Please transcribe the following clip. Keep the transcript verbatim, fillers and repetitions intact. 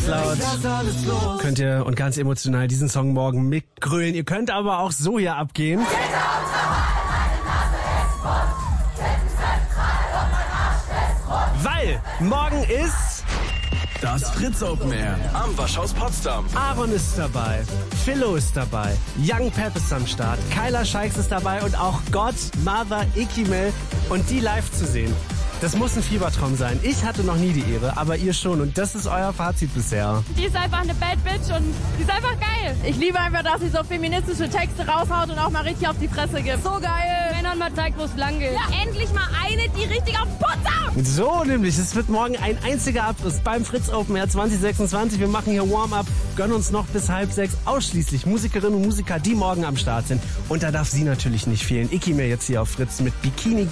laut. Könnt ihr und ganz emotional diesen Song morgen mitgrölen. Ihr könnt aber auch so hier abgehen. Weil morgen ist das Fritz Open Air am Waschhaus Potsdam. Aaron ist dabei, Philo ist dabei, Young Pep ist am Start, Kyla Scheiks ist dabei und auch God, Mother, Ikimel und die live zu sehen. Das muss ein Fiebertraum sein. Ich hatte noch nie die Ehre, aber ihr schon. Und das ist euer Fazit bisher. Die ist einfach eine Bad Bitch und die ist einfach geil. Ich liebe einfach, dass sie so feministische Texte raushaut und auch mal richtig auf die Fresse gibt. So geil. Männern mal zeigt, wo es lang geht. Ja, endlich mal eine, die richtig auf den Putz haut. So nämlich. Es wird morgen ein einziger Abriss beim Fritz Open Air zwanzig sechsundzwanzig. Wir machen hier Warm-Up, gönnen uns noch bis halb sechs ausschließlich Musikerinnen und Musiker, die morgen am Start sind. Und da darf sie natürlich nicht fehlen. Ikimel jetzt hier auf Fritz mit Bikini